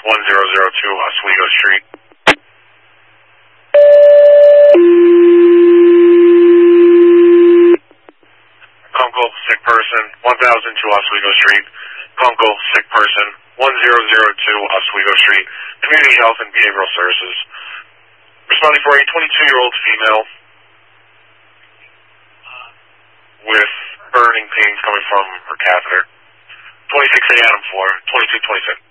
Oswego Street. Kunkel, sick person, 1002 Oswego Street. Kunkel, sick person, 1002 Oswego Street. Community Health and Behavioral Services. Responding for a 22-year-old female with burning pains coming from her catheter. 26A Adam 4, 2226.